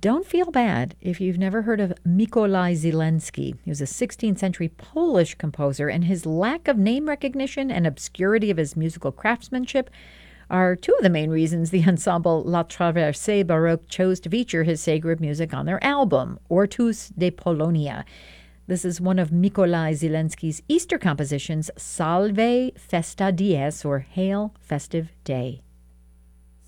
Don't feel bad if you've never heard of Mikołaj Zielinski. He was a 16th century Polish composer, and his lack of name recognition and obscurity of his musical craftsmanship are two of the main reasons the ensemble La Traversée Baroque chose to feature his sacred music on their album, Ortus de Polonia. This is one of Mikołaj Zielinski's Easter compositions, Salve Festa Dies, or Hail Festive Day.